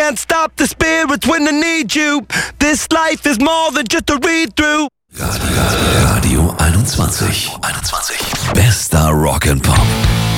Can't stop the spirits when they need you. This life is more than just a read-through. Radio 21. Bester Rock and Pop.